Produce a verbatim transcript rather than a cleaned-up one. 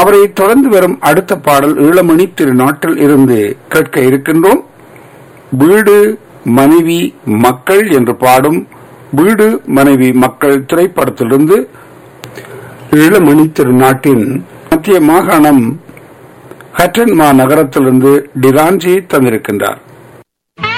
அவரை தொடர்ந்து வரும் அடுத்த பாடல் ஈழமணி திருநாட்டில் இருந்து கேட்க இருக்கின்றோம். வீடு மனைவி மக்கள் என்று பாடும் வீடு மனைவி மக்கள் திரைப்படத்திலிருந்து ஈழமணி திருநாட்டின் மத்திய மாகாணம் ஹட்டன் மா நகரத்திலிருந்து டிரான்ஜி தந்திருக்கின்றார்.